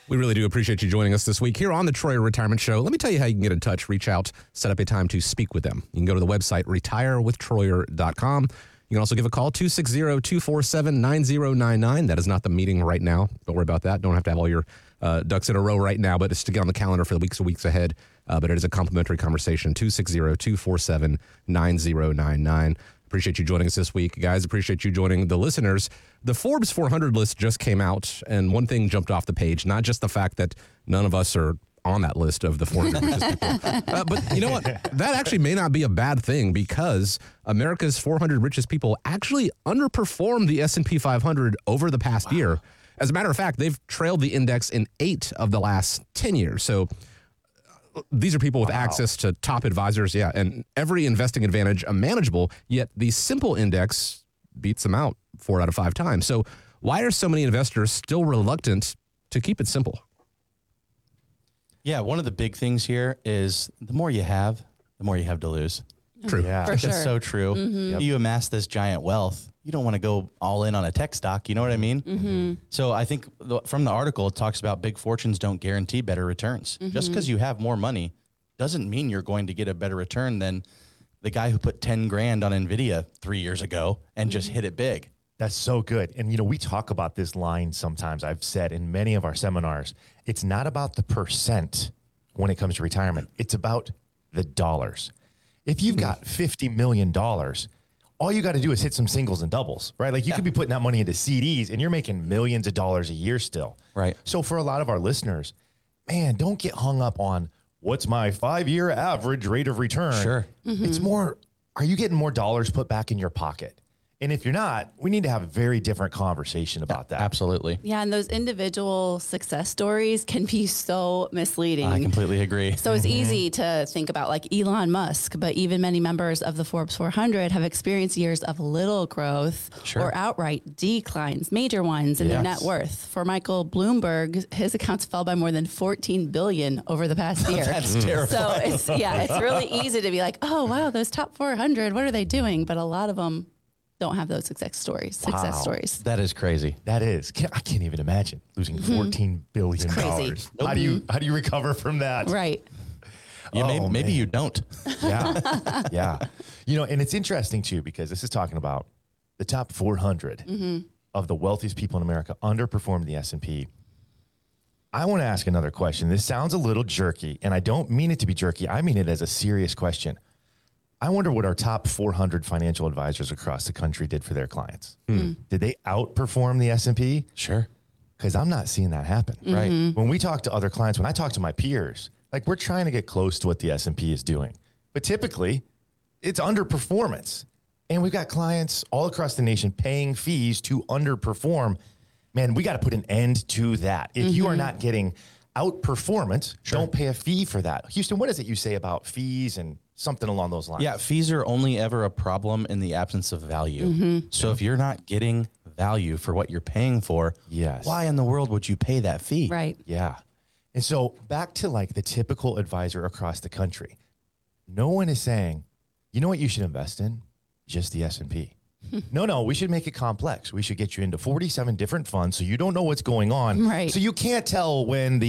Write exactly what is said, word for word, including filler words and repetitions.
We really do appreciate you joining us this week here on the Troyer Retirement Show. Let me tell you how you can get in touch, reach out, set up a time to speak with them. You can go to the website, retire with troyer dot com. You can also give a call, two six zero, two four seven, nine zero nine nine. That is not the meeting right now. Don't worry about that. Don't have to have all your uh, ducks in a row right now, but it's to get on the calendar for the weeks and weeks ahead. Uh, but it is a complimentary conversation, two six zero, two four seven, nine zero nine nine. Appreciate you joining us this week, guys. Appreciate you joining the listeners. The Forbes four hundred list just came out, and one thing jumped off the page, not just the fact that none of us are on that list of the four hundred richest people. Uh, but you know what? That actually may not be a bad thing, because America's four hundred richest people actually underperformed the S and P five hundred over the past wow. year. As a matter of fact, they've trailed the index in eight of the last ten years. So these are people with wow. access to top advisors, yeah, and every investing advantage manageable, yet the simple index beats them out four out of five times. So why are so many investors still reluctant to keep it simple? Yeah, one of the big things here is the more you have, the more you have to lose. True. Yeah. That's For sure. so true. Mm-hmm. Yep. You amass this giant wealth, you don't want to go all in on a tech stock. You know what I mean? Mm-hmm. So I think the, from the article, it talks about big fortunes don't guarantee better returns. Mm-hmm. Just because you have more money doesn't mean you're going to get a better return than the guy who put ten grand on NVIDIA three years ago and just hit it big. That's so good. And, you know, we talk about this line sometimes. I've said in many of our seminars, it's not about the percent when it comes to retirement. It's about the dollars. If you've got fifty million dollars, all you got to do is hit some singles and doubles, right? Like you yeah. could be putting that money into C Ds and you're making millions of dollars a year still. Right. So for a lot of our listeners, man, don't get hung up on what's my five-year average rate of return. Sure. Mm-hmm. It's more, are you getting more dollars put back in your pocket? And if you're not, we need to have a very different conversation about that. Absolutely. Yeah, and those individual success stories can be so misleading. I completely agree. So it's easy to think about like Elon Musk, but even many members of the Forbes four hundred have experienced years of little growth Sure. or outright declines, major ones in Yes. their net worth. For Michael Bloomberg, his accounts fell by more than fourteen billion dollars over the past year. That's terrifying. So it's, yeah, it's really easy to be like, oh, wow, those top four hundred, what are they doing? But a lot of them don't have those success stories. Success Wow. stories. That is crazy. That is, can't, I can't even imagine losing fourteen billion dollars. crazy. How do you, how do you recover from that? Right. You Oh, may, maybe man. you don't. Yeah. Yeah. You know, and it's interesting too, because this is talking about the top four hundred Mm-hmm. of the wealthiest people in America underperformed the S and P. I want to ask another question. This sounds a little jerky, and I don't mean it to be jerky. I mean it as a serious question. I wonder what our top four hundred financial advisors across the country did for their clients. Hmm. Did they outperform the S and P? Sure. Because I'm not seeing that happen. Right. When we talk to other clients, when I talk to my peers, like we're trying to get close to what the S and P is doing. But typically, it's underperformance. And we've got clients all across the nation paying fees to underperform. Man, we got to put an end to that. If you are not getting outperformance, don't pay a fee for that. Houston, what is it you say about fees and something along those lines? Yeah, fees are only ever a problem in the absence of value. So if you're not getting value for what you're paying for, Yes. why in the world would you pay that fee? Right. Yeah. And so back to like the typical advisor across the country, no one is saying, you know what you should invest in? Just the S and P. No, no, we should make it complex. We should get you into forty-seven different funds so you don't know what's going on. Right. So you can't tell when the